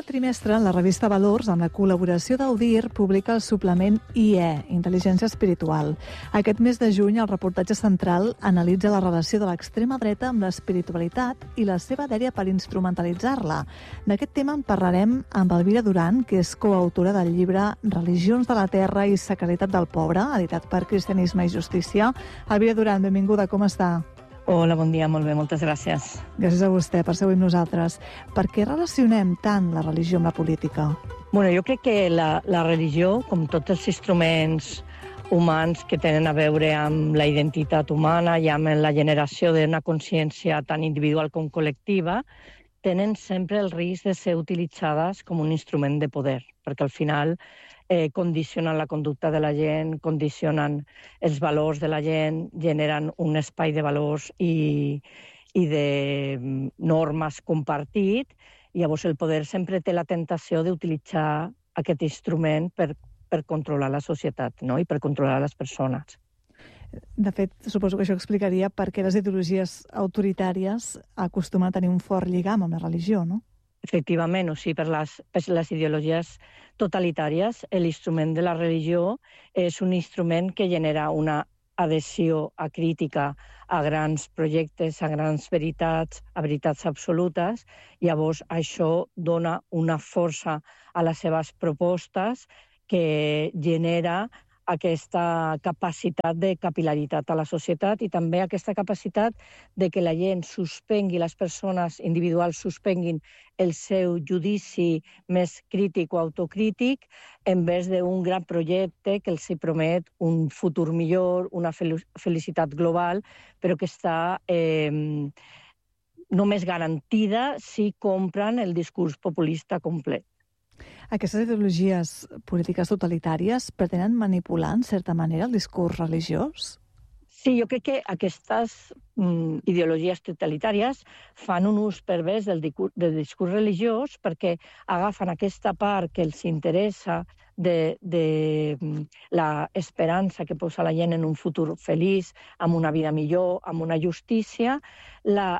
Cada trimestre, la revista Valors, amb la col·laboració d'Audir, publica el suplement IE, Intel·ligència Espiritual. Aquest mes de juny, el reportatge central analitza la relació de l'extrema dreta amb l'espiritualitat i la seva dèria per instrumentalitzar-la. D'aquest tema en parlarem amb Elvira Duran, que és coautora del llibre Religions de la Terra i Sacralitat del Pobre, editat per Cristianisme i Justícia. Elvira Duran, benvinguda, com està? Hola, bon dia, molt bé, moltes gràcies. Gràcies a vostè per ser avui amb nosaltres. Per què relacionem tant la religió amb la política? Jo crec que la religió, com tots els instruments humans que tenen a veure amb la identitat humana i amb la generació d'una consciència tant individual com col·lectiva, tenen sempre el risc de ser utilitzades com un instrument de poder, perquè al final condicionen la conducta de la gent, condicionen els valors de la gent, generen un espai de valors i de normes compartit, i llavors el poder sempre té la tentació d'utilitzar aquest instrument per controlar la societat, no? I per controlar les persones. De fet, suposo que això explicaria per què les ideologies autoritàries acostumen a tenir un fort lligam amb la religió, no? Efectivament, o sigui, per les ideologies totalitàries, l'instrument de la religió és un instrument que genera una adhesió a crítica a grans projectes, a grans veritats, a veritats absolutes. Llavors, això dona una força a les seves propostes que genera aquesta capacitat de capil·laritat a la societat i també aquesta capacitat de que la gent suspengui, les persones individuals suspenguin el seu judici més crític o autocrític en vez d'un gran projecte que els promet un futur millor, una felicitat global, però que està només garantida si compren el discurs populista complet. Aquestes ideologies polítiques totalitàries pretenen manipular, en certa manera, el discurs religiós? Sí, jo crec que aquestes ideologies totalitàries fan un ús pervers del discurs religiós perquè agafen aquesta part que els interessa de l'esperança que posa la gent en un futur feliç, amb una vida millor, amb una justícia, la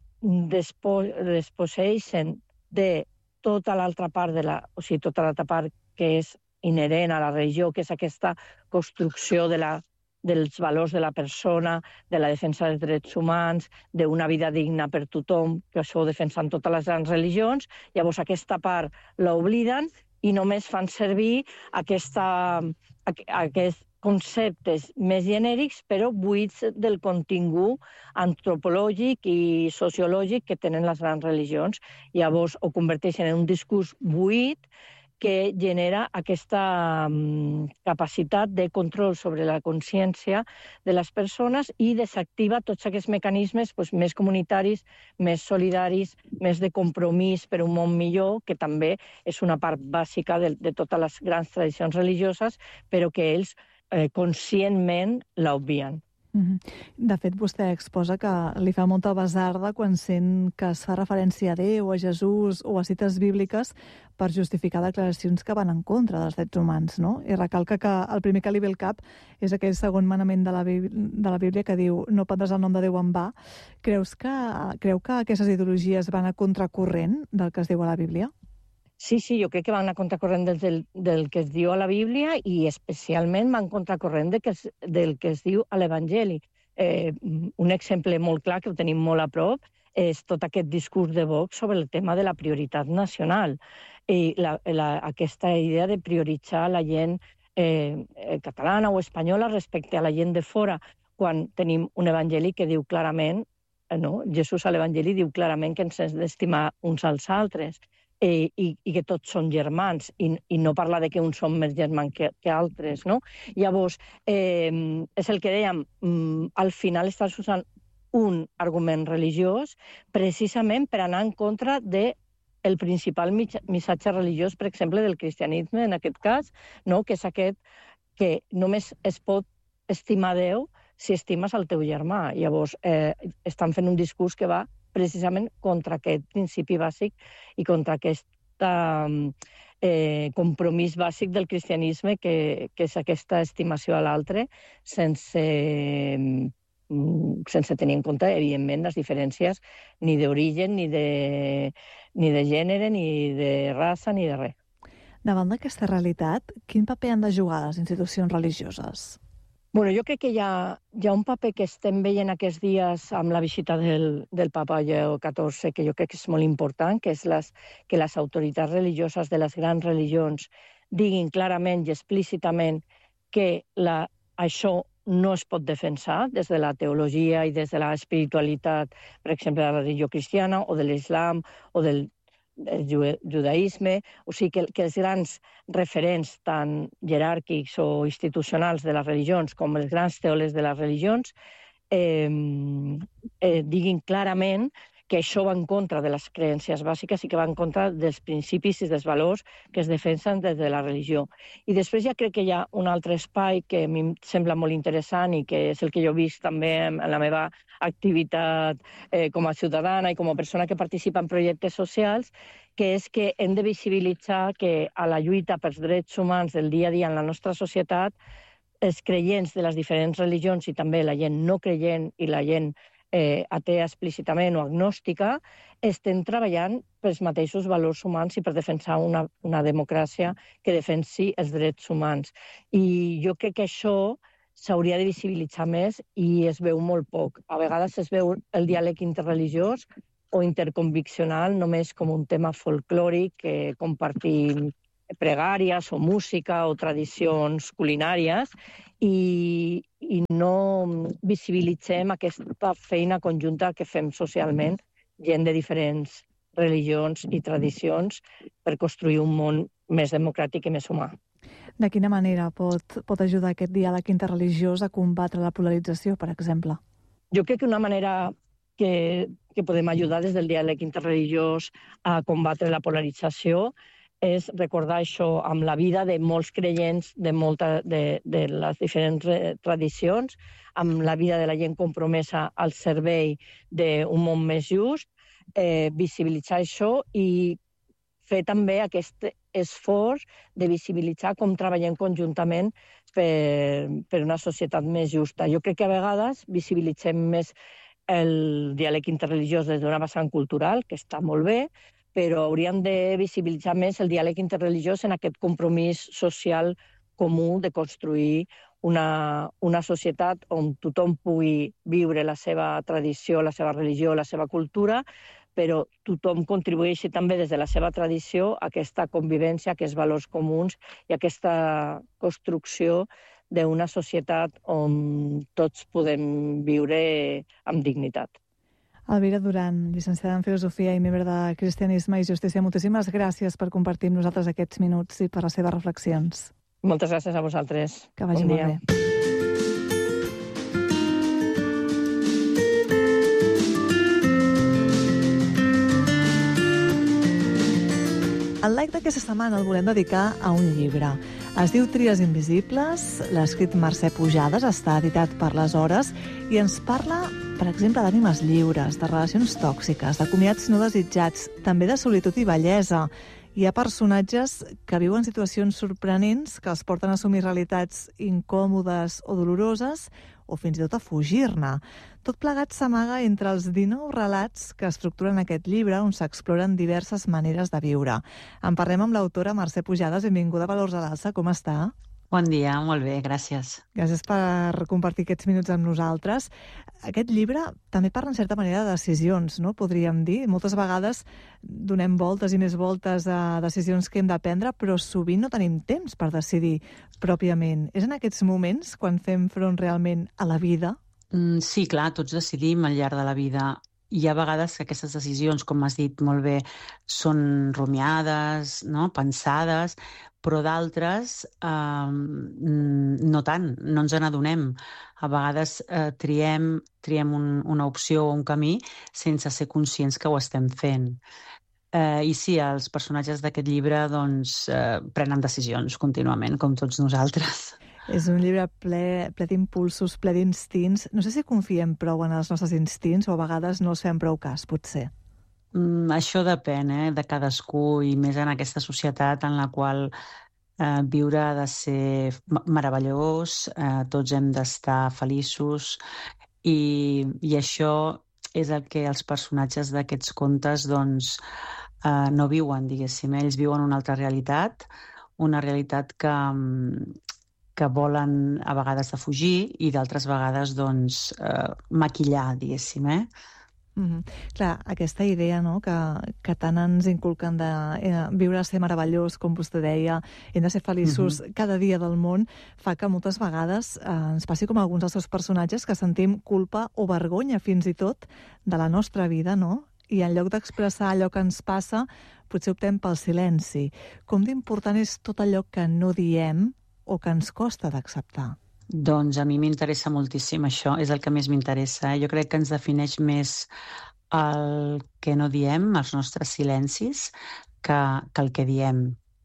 desposseixen de tota l'altra part tota l'altra part que és inherent a la religió, que és aquesta construcció dels valors de la persona, de la defensa dels drets humans, d'una vida digna per tothom, que això ho defensen totes les grans religions. Llavors aquesta part l'obliden i només fan servir aquests conceptes més genèrics, però buits del contingut antropològic i sociològic que tenen les grans religions. Llavors ho converteixen en un discurs buit que genera aquesta capacitat de control sobre la consciència de les persones i desactiva tots aquests mecanismes més comunitaris, més solidaris, més de compromís per un món millor, que també és una part bàsica de totes les grans tradicions religioses, però que ells conscientment l'obvien. De fet, vostè exposa que li fa molta basarda quan sent que es fa referència a Déu, a Jesús o a cites bíbliques per justificar declaracions que van en contra dels drets humans, no? I recalca que el primer que li ve al cap és aquell segon manament de la Bíblia que diu no prendràs el nom de Déu en va. Creu que aquestes ideologies van a contracorrent del que es diu a la Bíblia? Sí, jo crec que van a contracorrent del que es diu a la Bíblia i especialment van contracorrent del que es diu a l'Evangeli. Un exemple molt clar, que ho tenim molt a prop, és tot aquest discurs de Vox sobre el tema de la prioritat nacional. I aquesta idea de prioritzar la gent catalana o espanyola respecte a la gent de fora, quan tenim un evangeli que diu clarament, Jesús a l'Evangeli diu clarament que ens hem d'estimar uns als altres. I que tots són germans, i no parla de que uns són més germans que altres, no? Llavors, és el que dèiem, al final estàs usant un argument religiós precisament per anar en contra del principal missatge religiós, per exemple, del cristianisme, en aquest cas, no? Que és aquest que només es pot estimar Déu si estimes el teu germà. Llavors, estan fent un discurs que va precisament contra aquest principi bàsic i contra aquest compromís bàsic del cristianisme, que és aquesta estimació a l'altre sense sense tenir en compte, evidentment, les diferències ni d'origen, ni de gènere, ni de raça, ni de res. Davant d'aquesta realitat, quin paper han de jugar les institucions religioses? Bueno, jo crec que hi ha un paper que estem veient aquests dies amb la visita del papa Lleó XIV, que jo crec que és molt important, que és que les autoritats religioses de les grans religions diguin clarament i explícitament que això no es pot defensar des de la teologia i des de l'espiritualitat, per exemple, de la religió cristiana o de l'islam o del judaïsme, o sigui que els grans referents tant jeràrquics o institucionals de les religions com els grans teòlegs de les religions diguin clarament que això va en contra de les creences bàsiques i que va en contra dels principis i dels valors que es defensen des de la religió. I després ja crec que hi ha un altre espai que a mi em sembla molt interessant i que és el que jo he vist també en la meva activitat com a ciutadana i com a persona que participa en projectes socials, que és que hem de visibilitzar que a la lluita pels drets humans del dia a dia en la nostra societat, els creients de les diferents religions i també la gent no creient i la gent atea explícitament o agnòstica, estem treballant pels mateixos valors humans i per defensar una democràcia que defensi els drets humans. I jo crec que això s'hauria de visibilitzar més i es veu molt poc. A vegades es veu el diàleg interreligiós o interconviccional només com un tema folclòric que compartim pregàries o música o tradicions culinàries i no visibilitzem aquesta feina conjunta que fem socialment gent de diferents religions i tradicions per construir un món més democràtic i més humà. De quina manera pot ajudar aquest diàleg interreligiós a combatre la polarització, per exemple? Jo crec que una manera que podem ajudar des del diàleg interreligiós a combatre la polarització és recordar això amb la vida de molts creients de les diferents tradicions, amb la vida de la gent compromesa al servei d'un món més just, visibilitzar això i fer també aquest esforç de visibilitzar com treballem conjuntament per una societat més justa. Jo crec que a vegades visibilitzem més el diàleg interreligiós des d'una vessant cultural, que està molt bé, però hauríem de visibilitzar més el diàleg interreligiós en aquest compromís social comú de construir una societat on tothom pugui viure la seva tradició, la seva religió, la seva cultura, però tothom contribueixi també des de la seva tradició a aquesta convivència, a aquests valors comuns i a aquesta construcció d'una societat on tots podem viure amb dignitat. Elvira Duran, llicenciada en Filosofia i membre de Cristianisme i Justícia, moltíssimes gràcies per compartir amb nosaltres aquests minuts i per les seves reflexions. Moltes gràcies a vosaltres. Que vagi molt bé. El like d'aquesta setmana el volem dedicar a un llibre. Es diu Tries invisibles, l'ha escrit Mercè Pujades, està editat per Les Hores i ens parla, per exemple, d'ànimes lliures, de relacions tòxiques, de comiats no desitjats, també de solitud i bellesa. Hi ha personatges que viuen situacions sorprenents que els porten a assumir realitats incòmodes o doloroses o fins i tot a fugir-ne. Tot plegat s'amaga entre els 19 relats que estructuren aquest llibre on s'exploren diverses maneres de viure. En parlem amb l'autora Mercè Pujades. Benvinguda a Valors a l'Alça. Com està? Bon dia, molt bé, gràcies. Gràcies per compartir aquests minuts amb nosaltres. Aquest llibre també parla, en certa manera, de decisions, no? Podríem dir. Moltes vegades donem voltes i més voltes a decisions que hem de prendre, però sovint no tenim temps per decidir pròpiament. És en aquests moments quan fem front realment a la vida? Sí, clar, tots decidim al llarg de la vida. Hi ha vegades que aquestes decisions, com has dit molt bé, són rumiades, no? Pensades, però d'altres no tant, no ens n'adonem. A vegades triem una opció o un camí sense ser conscients que ho estem fent. I sí, els personatges d'aquest llibre doncs, prenen decisions contínuament, com tots nosaltres. És un llibre ple d'impulsos, ple d'instints. No sé si confiem prou en els nostres instints o a vegades no els fem prou cas, potser. Això depèn de cadascú i més en aquesta societat en la qual viure ha de ser meravellós, tots hem d'estar feliços I això és el que els personatges d'aquests contes doncs, no viuen, diguéssim. Ells viuen una altra realitat, una realitat que volen a vegades defugir i d'altres vegades doncs, maquillar, diguéssim, Clar, aquesta idea, no?, que tant ens inculquen de viure a ser meravellós, com vostè deia, hem de ser feliços cada dia del món, fa que moltes vegades ens passi com a alguns dels seus personatges, que sentim culpa o vergonya fins i tot de la nostra vida, no? I en lloc d'expressar allò que ens passa, potser optem pel silenci. Com d'important és tot allò que no diem o que ens costa d'acceptar? Doncs a mi m'interessa moltíssim això, és el que més m'interessa. Jo crec que ens defineix més el que no diem, els nostres silencis, que el que diem.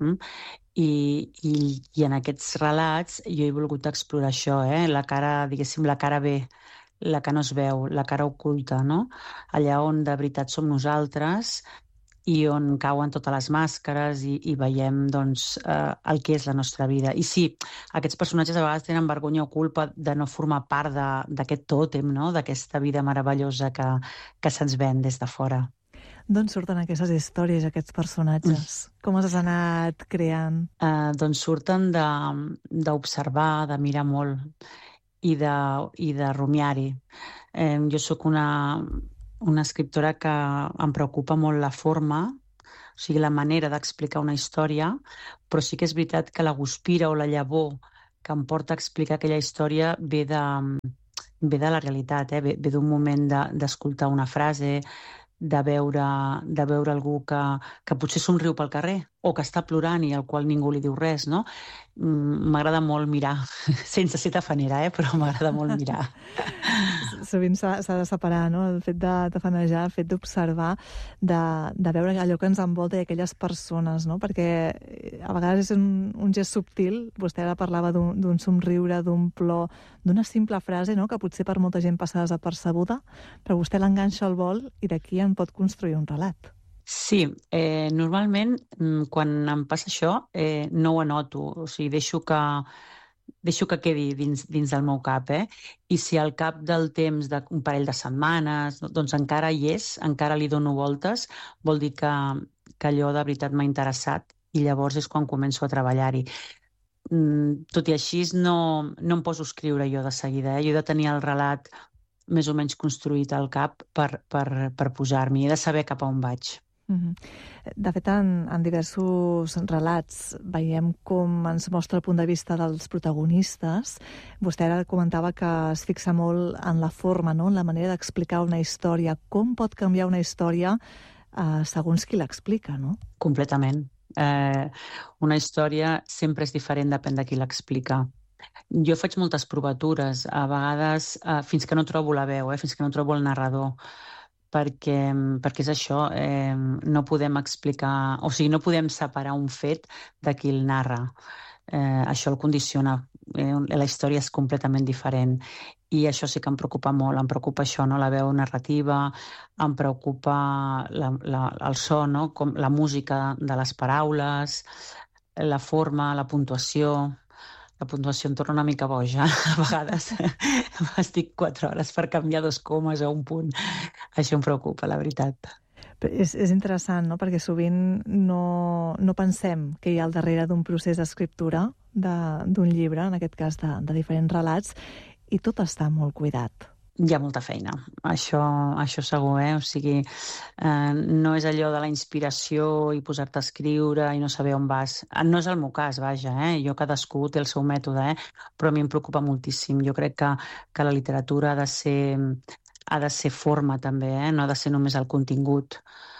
I en aquests relats jo he volgut explorar això, la cara, diguéssim, la cara B, la que no es veu, la cara oculta, no? Allà on de veritat som nosaltres i on cauen totes les màscares i veiem doncs, el que és la nostra vida. I sí, aquests personatges a vegades tenen vergonya o culpa de no formar part d'aquest tòtem, no? D'aquesta vida meravellosa que se'ns ven des de fora. D'on surten aquestes històries, aquests personatges? Com els has anat creant? Doncs surten d'observar, de mirar molt i de rumiar-hi. Jo sóc una escriptora que em preocupa molt la forma, o sigui, la manera d'explicar una història, però sí que és veritat que la guspira o la llavor que em porta a explicar aquella història ve de la realitat, ve d'un moment d'escoltar una frase, de veure algú que potser somriu pel carrer o que està plorant i al qual ningú li diu res, no? M'agrada molt mirar, sense ser tafanera, però m'agrada molt mirar. Sovint s'ha de separar, no?, el fet de tafanejar, el fet d'observar, de veure allò que ens envolta i aquelles persones, no? Perquè a vegades és un gest subtil, vostè ara parlava d'un somriure, d'un plor, d'una simple frase, no?, que potser per molta gent passa desapercebuda, però vostè l'enganxa al vol i d'aquí en pot construir un relat. Sí, normalment quan em passa això no ho anoto, o sigui, deixo que quedi dins del meu cap, i si al cap del temps d'un parell de setmanes doncs encara hi és, encara li dono voltes, vol dir que allò de veritat m'ha interessat i llavors és quan començo a treballar-hi. Tot i així no em poso a escriure jo de seguida, jo he de tenir el relat més o menys construït al cap per posar-m'hi, he de saber cap a on vaig. De fet, en diversos relats veiem com ens mostra el punt de vista dels protagonistes. Vostè ara comentava que es fixa molt en la forma, no?, en la manera d'explicar una història. Com pot canviar una història segons qui l'explica, no? Completament. Una història sempre és diferent, depèn de qui l'explica. Jo faig moltes provatures, a vegades fins que no trobo la veu, fins que no trobo el narrador, perquè és això, no podem explicar, o sigui, no podem separar un fet de qui el narra. Això el condiciona, la història és completament diferent i això sí que em preocupa molt, em preocupa això, no?, la veu narrativa, em preocupa el so, no?, com la música de les paraules, la forma, la puntuació. La puntuació em torna una mica boja, a vegades estic 4 hores per canviar 2 comes o un punt. Això em preocupa, la veritat. És interessant, no?, perquè sovint no pensem que hi ha al darrere d'un procés d'escriptura d'un llibre, en aquest cas de diferents relats, i tot està molt cuidat. Hi ha molta feina, això segur, o sigui, no és allò de la inspiració i posar-te a escriure i no saber on vas. No és el meu cas, vaja, jo cadascú té el seu mètode, però a mi em preocupa moltíssim. Jo crec que la literatura ha de ser forma també, no ha de ser només el contingut.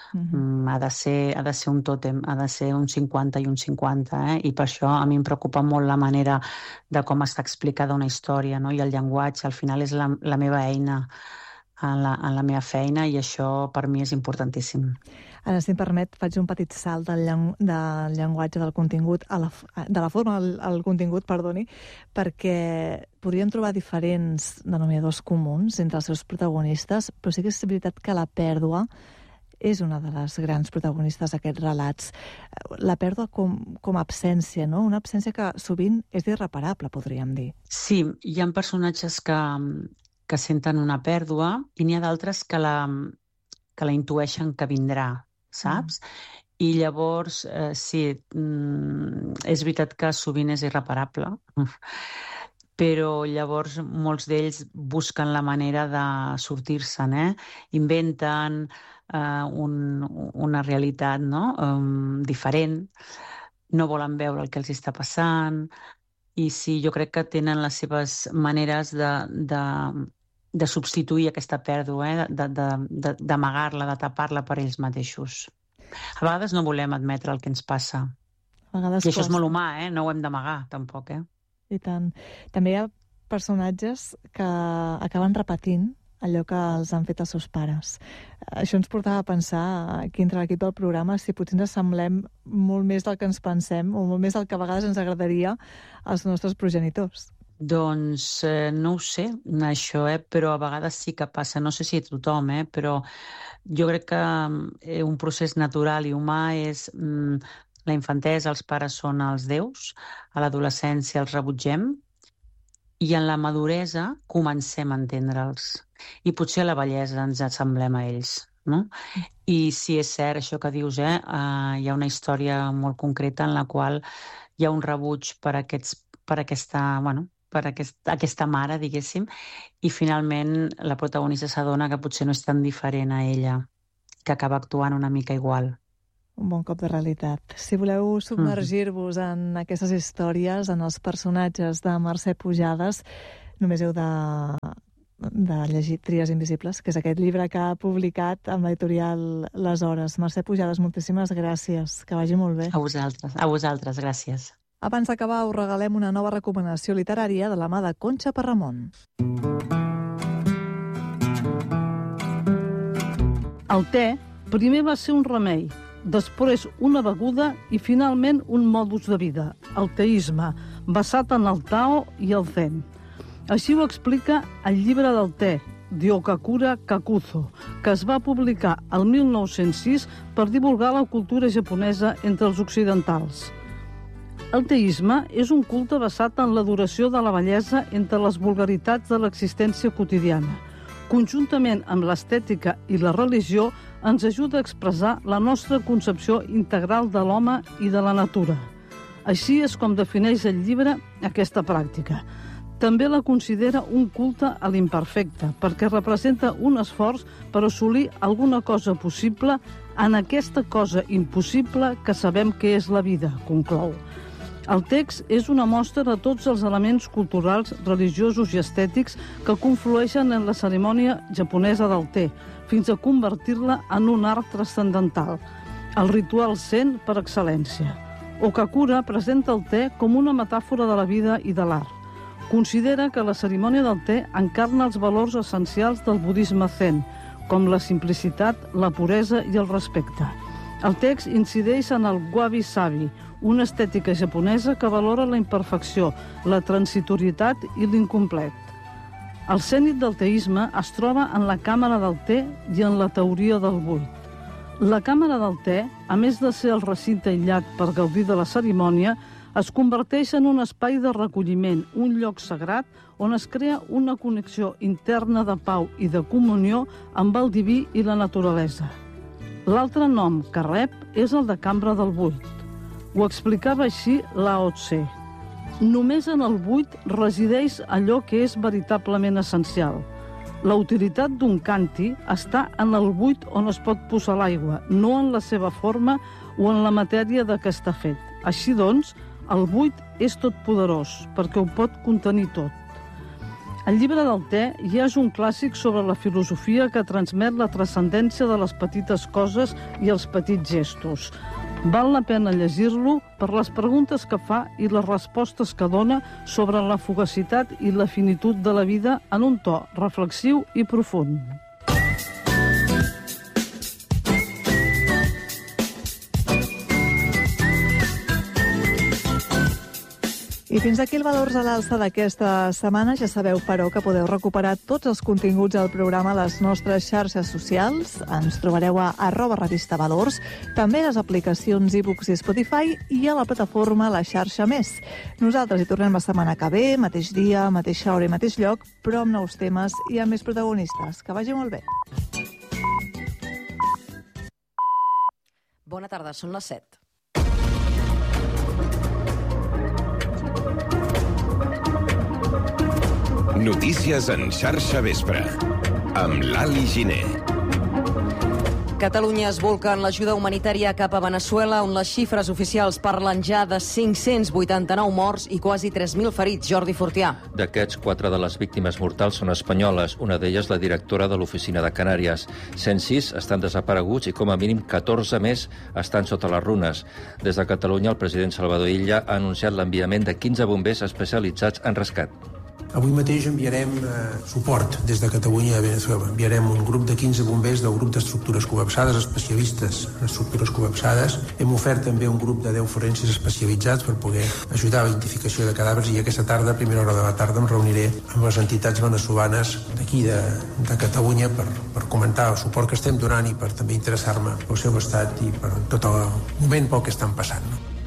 Ha de ser un tòtem, ha de ser un 50 i un 50, i per això a mi em preocupa molt la manera de com està explicada una història, no? I el llenguatge, al final és la meva eina en la meva feina i això per mi és importantíssim. Ara, si em permet, faig un petit salt del llenguatge del contingut, de la forma al contingut, perdoni, perquè podríem trobar diferents denominadors comuns entre els seus protagonistes, però sí que és veritat que la pèrdua és una de les grans protagonistes d'aquests relats. La pèrdua com a absència, no? Una absència que sovint és irreparable, podríem dir. Sí, hi ha personatges que que senten una pèrdua i n'hi ha d'altres que la intueixen que vindrà, saps? I llavors, sí, és veritat que sovint és irreparable, però llavors molts d'ells busquen la manera de sortir-se'n, inventen una realitat, no? Diferent, no volen veure el que els està passant, i sí, jo crec que tenen les seves maneres de substituir aquesta pèrdua, d'amagar-la, de tapar-la per ells mateixos. A vegades no volem admetre el que ens passa. A vegades I això és molt humà, no ho hem d'amagar, tampoc, I tant. També hi ha personatges que acaben repetint allò que els han fet els seus pares. Això ens portava a pensar, aquí entre l'equip del programa, si potser ens assemblem molt més del que ens pensem o molt més del que a vegades ens agradaria als nostres progenitors. Doncs no ho sé, això, però a vegades sí que passa. No sé si a tothom, però jo crec que un procés natural i humà és la infantesa, els pares són els déus, a l'adolescència els rebutgem, i en la maduresa comencem a entendre'ls. I potser a la vellesa ens assemblem a ells, no? I sí, és cert, això que dius, hi ha una història molt concreta en la qual hi ha un rebuig per aquesta mare, diguéssim, i finalment la protagonista s'adona que potser no és tan diferent a ella, que acaba actuant una mica igual. Un bon cop de realitat. Si voleu submergir-vos en aquestes històries, en els personatges de Mercè Pujades, només heu de llegir Tries invisibles, que és aquest llibre que ha publicat amb l'editorial Les Hores. Mercè Pujades, moltíssimes gràcies. Que vagi molt bé. A vosaltres, gràcies. Abans d'acabar, us regalem una nova recomanació literària de la mà de Conxa Parramon. El te primer va ser un remei, després una beguda i finalment un modus de vida, el teisme, basat en el Tao i el Zen. Així ho explica el llibre del te, Ryokakura Kakuzo, que es va publicar el 1906 per divulgar la cultura japonesa entre els occidentals. El teisme és un culte basat en l'adoració de la bellesa entre les vulgaritats de l'existència quotidiana. Conjuntament amb l'estètica i la religió, ens ajuda a expressar la nostra concepció integral de l'home i de la natura. Així és com defineix el llibre aquesta pràctica. També la considera un culte a l'imperfecte, perquè representa un esforç per assolir alguna cosa possible en aquesta cosa impossible que sabem que és la vida, conclou. El text és una mostra de tots els elements culturals, religiosos i estètics que conflueixen en la cerimònia japonesa del te, fins a convertir-la en un art transcendental, el ritual zen per excel·lència. Okakura presenta el te com una metàfora de la vida i de l'art. Considera que la cerimònia del te encarna els valors essencials del budisme zen, com la simplicitat, la puresa i el respecte. El text incideix en el wabi-sabi, una estètica japonesa que valora la imperfecció, la transitorietat i l'incomplet. El cènit del teisme es troba en la càmera del te i en la teoria del buit. La càmera del te, a més de ser el recinte aïllat per gaudir de la cerimònia, es converteix en un espai de recolliment, un lloc sagrat on es crea una connexió interna de pau i de comunió amb el diví i la naturalesa. L'altre nom que rep és el de cambra del buit. Ho explicava així Lao Tse. Només en el buit resideix allò que és veritablement essencial. La utilitat d'un kanti està en el buit on es pot posar l'aigua, no en la seva forma o en la matèria de què està fet. Així doncs, el buit és totpoderós, perquè ho pot contenir tot. El llibre del te ja és un clàssic sobre la filosofia que transmet la transcendència de les petites coses i els petits gestos. Val la pena llegir-lo per les preguntes que fa i les respostes que dona sobre la fugacitat i la finitud de la vida en un to reflexiu i profund. I fins aquí el Valors a l'Alça d'aquesta setmana. Ja sabeu, però, que podeu recuperar tots els continguts del programa a les nostres xarxes socials. Ens trobareu a @revistavalors, també a les aplicacions iBooks i Spotify i a la plataforma La Xarxa Més. Nosaltres hi tornem la setmana que ve, mateix dia, mateixa hora i mateix lloc, però amb nous temes i amb més protagonistes. Que vagi molt bé. Bona tarda, són les 7. Notícies en xarxa vespre, amb l'Ali Giner. Catalunya es volca en l'ajuda humanitària cap a Veneçuela, on les xifres oficials parlen ja de 589 morts i quasi 3.000 ferits. Jordi Fortià. D'aquests, 4 de les víctimes mortals són espanyoles, una d'elles la directora de l'Oficina de Canàries. 106 estan desapareguts i com a mínim 14 més estan sota les runes. Des de Catalunya, el president Salvador Illa ha anunciat l'enviament de 15 bombers especialitzats en rescat. Avui mateix enviarem suport des de Catalunya a Veneçuela. Enviarem un grup de 15 bombers del grup d'estructures col·lapsades, especialistes en estructures col·lapsades. Hem ofert també un grup de 10 forenses especialitzats per poder ajudar a la identificació de cadàvers i aquesta tarda, a primera hora de la tarda, em reuniré amb les entitats veneçolanes d'aquí de Catalunya per comentar el suport que estem donant i per també interessar-me pel seu estat i per tot el moment pel que estan passant.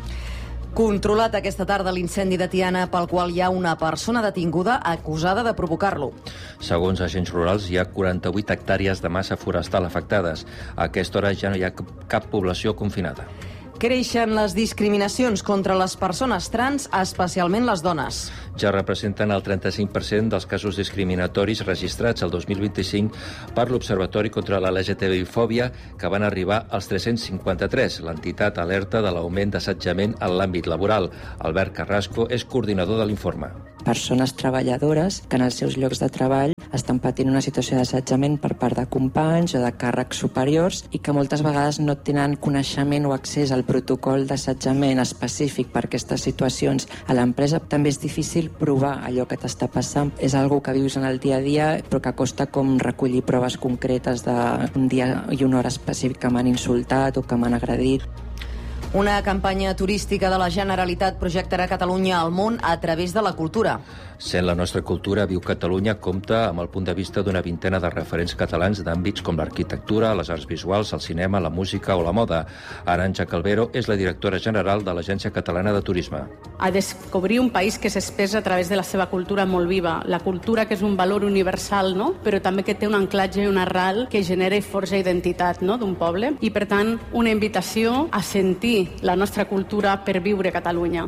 Controlat aquesta tarda l'incendi de Tiana, pel qual hi ha una persona detinguda acusada de provocar-lo. Segons agents rurals, hi ha 48 hectàrees de massa forestal afectades. A aquesta hora ja no hi ha cap població confinada. Creixen les discriminacions contra les persones trans, especialment les dones. Ja representen el 35% dels casos discriminatoris registrats el 2025 per l'Observatori contra la LGTBI-fòbia, que van arribar als 353. L'entitat alerta de l'augment d'assetjament en l'àmbit laboral. Albert Carrasco és coordinador de l'informe. Persones treballadores que en els seus llocs de treball estan patint una situació d'assetjament per part de companys o de càrrecs superiors i que moltes vegades no tenen coneixement o accés al protocol d'assetjament específic per aquestes situacions a l'empresa. També és difícil provar allò que t'està passant. És algo que vius en el dia a dia, però que costa com recollir proves concretes d'un dia i una hora específic que m'han insultat o que m'han agredit. Una campanya turística de la Generalitat projectarà Catalunya al món a través de la cultura. Sent la nostra cultura, Viu Catalunya compta amb el punt de vista d'una vintena de referents catalans d'àmbits com l'arquitectura, les arts visuals, el cinema, la música o la moda. Arantxa Calvero és la directora general de l'Agència Catalana de Turisme. A descobrir un país que s'expressa a través de la seva cultura molt viva. La cultura que és un valor universal, no? Però també que té un anclatge i un arrel que genera i forja identitat, no? D'un poble. I, per tant, una invitació a sentir la nostra cultura per viure a Catalunya.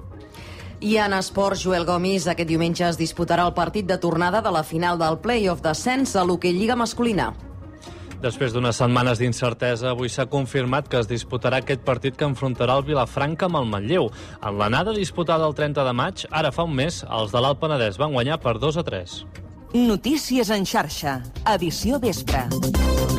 I en esports, Joel Gomis, aquest diumenge es disputarà el partit de tornada de la final del play-off d'ascens a l'Hockey Lliga masculina. Després d'unes setmanes d'incertesa, avui s'ha confirmat que es disputarà aquest partit que enfrontarà el Vilafranca amb el Manlleu. En l'anada disputada el 30 de maig, ara fa un mes, els de l'Alt Penedès van guanyar per 2-3. Notícies en xarxa, edició vespre.